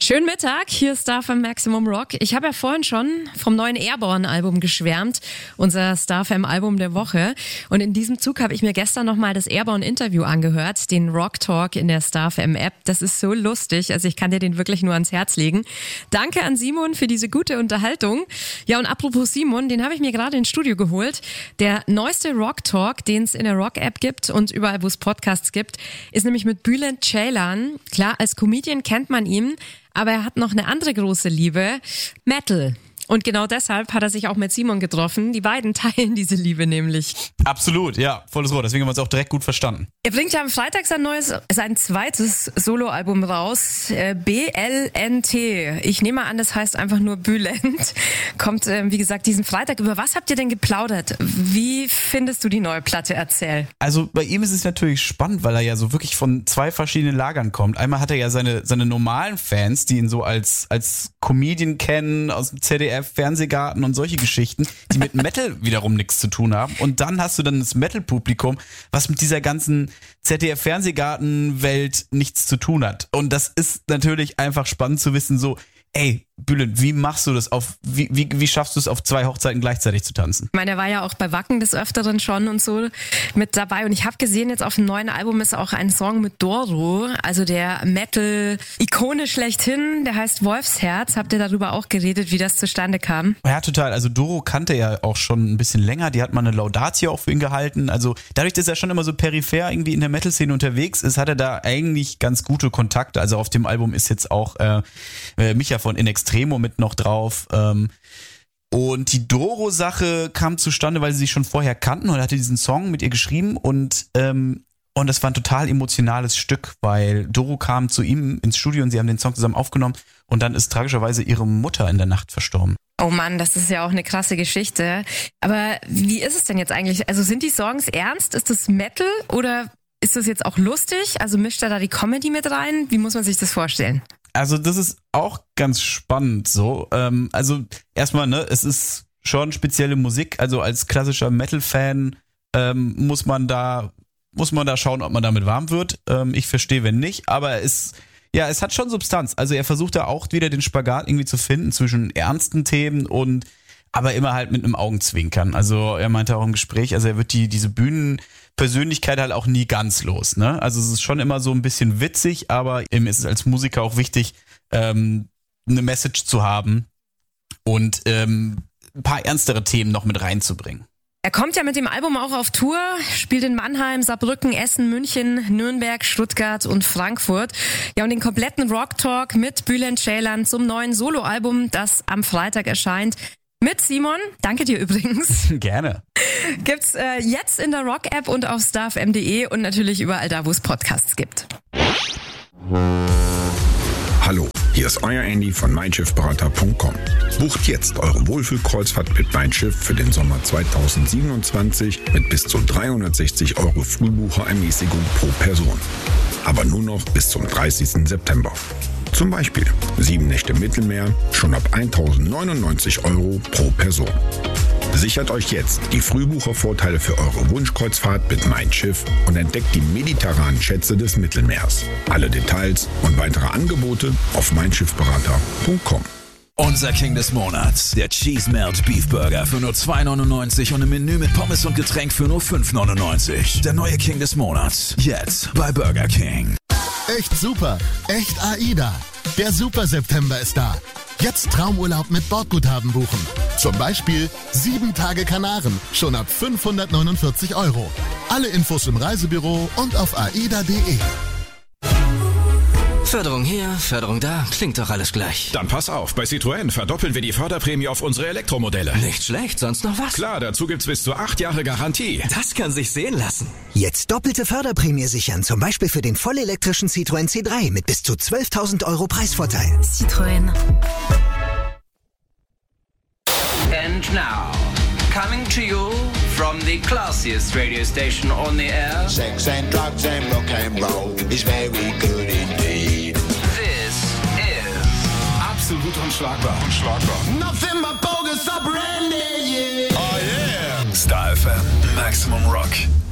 Schönen Mittag, hier ist StarFM Maximum Rock. Ich habe ja vorhin schon vom neuen Airborne-Album geschwärmt, unser StarFM-Album der Woche. Und in diesem Zug habe ich mir gestern nochmal das Airborne-Interview angehört, den Rock Talk in der StarFM-App. Das ist so lustig, also ich kann dir den wirklich nur ans Herz legen. Danke an Simon für diese gute Unterhaltung. Ja, und apropos Simon, den habe ich mir gerade ins Studio geholt. Der neueste Rock Talk, den es in der Rock-App gibt und überall, wo es Podcasts gibt, ist nämlich mit Bülent Ceylan. Klar, als Comedian kennt man ihn, aber er hat noch eine andere große Liebe, Metal. Und genau deshalb hat er sich auch mit Simon getroffen. Die beiden teilen diese Liebe nämlich. Absolut, ja, volles Rohr. Deswegen haben wir uns auch direkt gut verstanden. Er bringt ja am Freitag sein zweites Soloalbum raus, BLNT. Ich nehme an, das heißt einfach nur Bülent. Kommt, wie gesagt, diesen Freitag. Über was habt ihr denn geplaudert? Wie findest du die neue Platte? Erzähl. Also bei ihm ist es natürlich spannend, weil er ja so wirklich von zwei verschiedenen Lagern kommt. Einmal hat er ja seine normalen Fans, die ihn so als Comedian kennen, aus dem ZDF, Fernsehgarten und solche Geschichten, die mit Metal wiederum nichts zu tun haben. Und dann hast du dann das Metal-Publikum, was mit dieser ganzen ZDF-Fernsehgarten-Welt nichts zu tun hat. Und das ist natürlich einfach spannend zu wissen, so, ey, Bülent, wie machst du das wie schaffst du es auf zwei Hochzeiten gleichzeitig zu tanzen? Ich meine, er war ja auch bei Wacken des Öfteren schon und so mit dabei. Und ich habe gesehen, jetzt auf dem neuen Album ist auch ein Song mit Doro, also der Metal-Ikone schlechthin, der heißt Wolfsherz. Habt ihr darüber auch geredet, wie das zustande kam? Ja, total. Also Doro kannte er auch schon ein bisschen länger. Die hat mal eine Laudatio auch für ihn gehalten. Also dadurch, dass er schon immer so peripher irgendwie in der Metal-Szene unterwegs ist, hat er da eigentlich ganz gute Kontakte. Also auf dem Album ist jetzt auch Micha von In Extremo mit noch drauf. Und die Doro-Sache kam zustande, weil sie sich schon vorher kannten und er hatte diesen Song mit ihr geschrieben und das war ein total emotionales Stück, weil Doro kam zu ihm ins Studio und sie haben den Song zusammen aufgenommen und dann ist tragischerweise ihre Mutter in der Nacht verstorben. Oh Mann, das ist ja auch eine krasse Geschichte. Aber wie ist es denn jetzt eigentlich? Also sind die Songs ernst? Ist das Metal oder ist das jetzt auch lustig? Also mischt er da die Comedy mit rein? Wie muss man sich das vorstellen? Also das ist auch ganz spannend so. Also erstmal, ne, es ist schon spezielle Musik. Also als klassischer Metal-Fan muss man da schauen, ob man damit warm wird. Ich verstehe, wenn nicht. Aber es hat schon Substanz. Also er versucht da auch wieder den Spagat irgendwie zu finden zwischen ernsten Themen und aber immer halt mit einem Augenzwinkern. Also er meinte auch im Gespräch, also er wird diese Bühnenpersönlichkeit halt auch nie ganz los, ne? Also es ist schon immer so ein bisschen witzig, aber ihm ist es als Musiker auch wichtig, eine Message zu haben und ein paar ernstere Themen noch mit reinzubringen. Er kommt ja mit dem Album auch auf Tour, spielt in Mannheim, Saarbrücken, Essen, München, Nürnberg, Stuttgart und Frankfurt. Ja, und den kompletten Rock Talk mit Bülent Ceylan zum neuen Soloalbum, das am Freitag erscheint, mit Simon, danke dir übrigens. Gerne. Gibt's jetzt in der Rock-App und auf starfm.de und natürlich überall da, wo es Podcasts gibt. Hallo, hier ist euer Andy von meinschiffberater.com. Bucht jetzt eure Wohlfühlkreuzfahrt mit Mein Schiff für den Sommer 2027 mit bis zu 360 € Frühbucherermäßigung pro Person. Aber nur noch bis zum 30. September. Zum Beispiel 7 Nächte Mittelmeer schon ab 1.099 € pro Person. Sichert euch jetzt die Frühbuchervorteile für eure Wunschkreuzfahrt mit Mein Schiff und entdeckt die mediterranen Schätze des Mittelmeers. Alle Details und weitere Angebote auf meinschiffberater.com. Unser King des Monats, der Cheese Melt Beef Burger für nur 2,99 und im Menü mit Pommes und Getränk für nur 5,99. Der neue King des Monats, jetzt bei Burger King. Echt super, echt AIDA. Der Super September ist da. Jetzt Traumurlaub mit Bordguthaben buchen. Zum Beispiel 7 Tage Kanaren, schon ab 549 €. Alle Infos im Reisebüro und auf aida.de. Förderung hier, Förderung da, klingt doch alles gleich. Dann pass auf, bei Citroën verdoppeln wir die Förderprämie auf unsere Elektromodelle. Nicht schlecht, sonst noch was? Klar, dazu gibt's bis zu 8 Jahre Garantie. Das kann sich sehen lassen. Jetzt doppelte Förderprämie sichern, zum Beispiel für den vollelektrischen Citroën C3 mit bis zu 12.000 € Preisvorteil. Citroën. And now, coming to you from the classiest radio station on the air. Sex and drugs and rock and roll is very good indeed. This is Absolut unschlagbar. Nothing but bogus up Randy, yeah. Oh yeah. Star FM, Maximum Rock.